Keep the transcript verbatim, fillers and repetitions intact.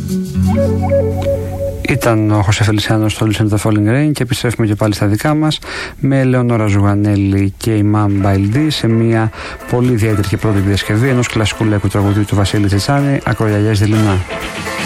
Ήταν ο Χωσέ Φελισιάνος στο Listen to the Falling Rain και επιστρέφουμε και πάλι στα δικά μας με Ελεονόρα Ζουγανέλη και Imam Μπαϊλντή σε μια πολύ ιδιαίτερη και πρότυπη διασκευή ενός κλασικού λαϊκού τραγουδιού του Βασίλη Τσιτσάνη, Ακρογιαλιές Δειλινά.